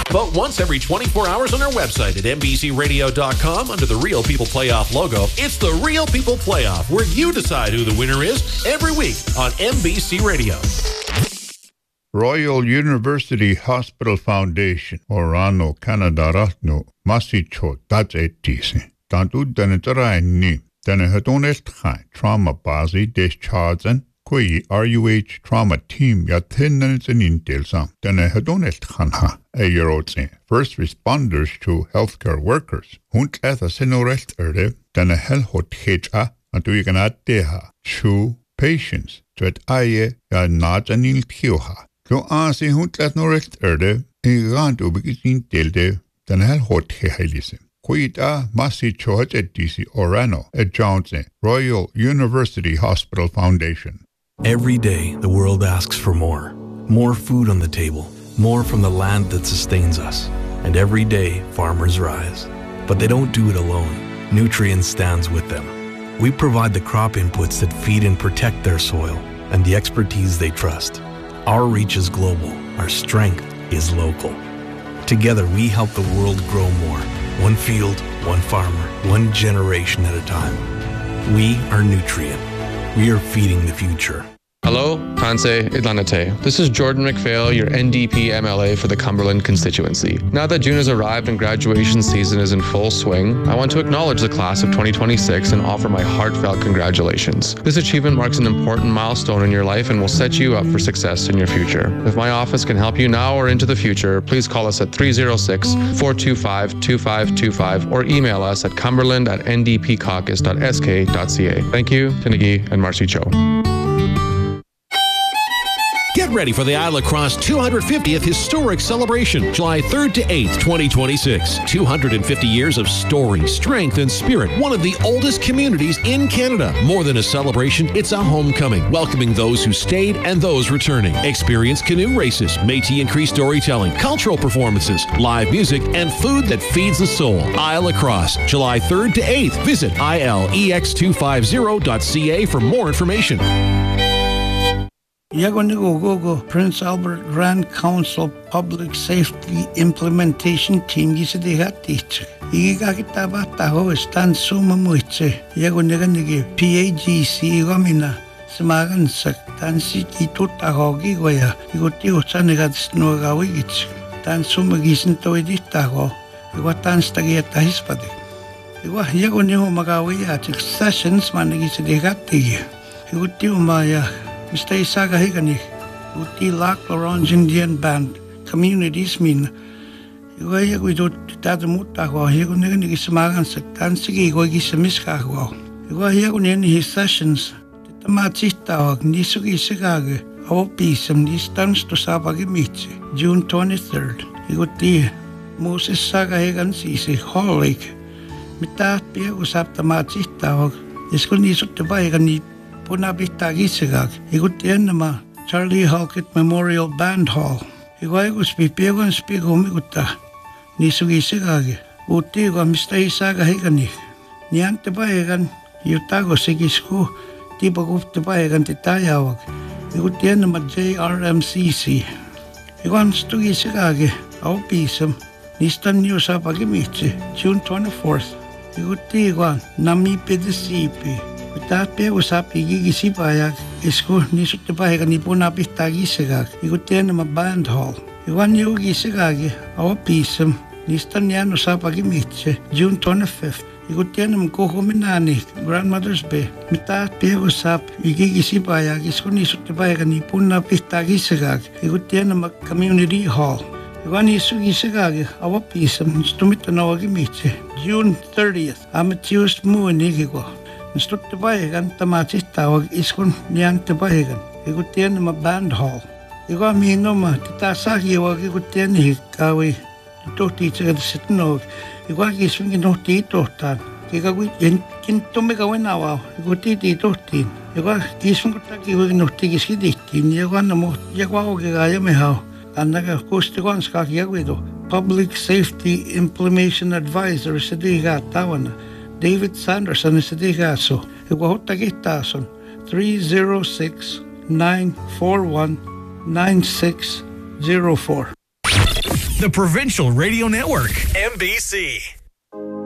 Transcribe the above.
Vote once every 24 hours on our website at NBCRadio.com under the Real People Playoff logo. It's the Real People Playoff, where you decide who the winner is every week on NBC Radio. Royal University Hospital Foundation, Orano, Canada, Ratno, Masicho, that's etisi. Tantu Denetaraini, Denehadones Kai, Trauma Bazi, Descharzen, Kui RUH Trauma Team, Yatinels and Intelsam, Denehadones Kanha, Ayerotse, first responders to healthcare workers, Hunt Etha Senorest Erde, Denehel Hotcha, and do you can add Deha, Chu, patients, Tret Aye, Najanil Kioha. Lo aansi hunt let norest erde, gaan to begin tilde, den hel hot heilise. Kuita masi chohaj et DC Orano at Johnson, Royal University Hospital Foundation. Every day, the world asks for more. More food on the table, more from the land that sustains us. And every day, farmers rise. But they don't do it alone. Nutrien stands with them. We provide the crop inputs that feed and protect their soil and the expertise they trust. Our reach is global. Our strength is local. Together, we help the world grow more. One field, one farmer, one generation at a time. We are Nutrien. We are feeding the future. Hello, Hanse Idlanate. This is Jordan McPhail, your NDP MLA for the Cumberland constituency. Now that June has arrived and graduation season is in full swing, I want to acknowledge the class of 2026 and offer my heartfelt congratulations. This achievement marks an important milestone in your life and will set you up for success in your future. If my office can help you now or into the future, please call us at 306-425-2525 or email us at cumberland@ndpcaucus.sk.ca. Thank you, Tinigi and Marcy Cho. Get ready for the Isle La Crosse 250th Historic Celebration, July 3rd to 8th, 2026. 250 years of story, strength, and spirit. One of the oldest communities in Canada. More than a celebration, it's a homecoming, welcoming those who stayed and those returning. Experience canoe races, Métis and Cree storytelling, cultural performances, live music, and food that feeds the soul. Isle La Crosse, July 3rd to 8th. Visit ilex250.ca for more information. Yagonigogo, Prince Albert Grand Council Public Safety Implementation Team Gisidihati. Igagitaba Taho Stan Suma Muitse, Yagoniganigi, PAGC Gomina, Samagan Sak, Tansi Kitutahogi Goya, Igotio Sanigat Snogawigits, Tan Suma Gisintoiditaho, Iguatan Stagiata Hispadi. Yagoniho Magawia, Sessions Manigisidihati, Igotio Maya. Mr. Isaga Higani, Uti Lac Orange Indian Band, Communities Min. We do Tadamutago, Higunigi Samagan Sakansigi, Gogisamiskago. You are here in his sessions, the Matita, Nisugi Sigage, our piece, and these turns to Sabagimichi, June 23rd. You would dear Moses Saga Higan Sisi, Hall Lake. Mitat Pia was up the Matita, is going to buy a Punabita Gisigag, Igutianama, Charlie Halkett Memorial Band Hall. Iguagus Pipiagan Spigumiguta, Nisugi Sigag, Utigo Mr. Isaga Higani, Niantebaegan, Utago Sigisku, Tibaguf Tebaegan Titayawag, Igutianama JRMCC. Iguan Stugi Sigage, our piece, Nistan News Apagimichi, June 24th. Igutiguan, Nami Pedisipi. Tapia was happy Gigisipaya, Isco Nisutabaga Nipuna Pitagisagag, Igutianama Band Hall. Iwan Yogi Sigagi, our piece, Nistaniano Sapagimiche, June 25th. Igutianum Kohominani, Grandmother's Bay. Mitapia was up, Gigisipaya, Isco Nisutabaga Nipuna Pitagisagag, Igutianama Community Hall. Iwan Isugisagagi, our piece, Stumitanawagimiche, June 30th. Amateurs Muinigigo. Stuttebaegan tamatitawag iskon niyan tebaegan. Igutian nama band hall. Igo minoma titasagi wag igutian hikawi. Ito teacher at sitnog. Igo giswing inuti tohtan. Kikawi kintume gawin awaw. Iguti tohtin. Igo giswing kutaki wag inuti giskiditin. Igo namo yagwaw gigaya mehaw. Anaga kustigon skakiagwido. Public Safety Implementation Advisor sa diga tawana. David Sanderson is the Digaso. Iguahotagitason 306-941-9604. the Provincial Radio Network, MBC.